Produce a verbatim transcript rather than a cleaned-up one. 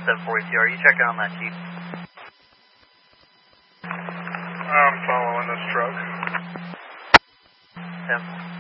seven forty two. Are you checking on that, Chief? I'm following this truck. ten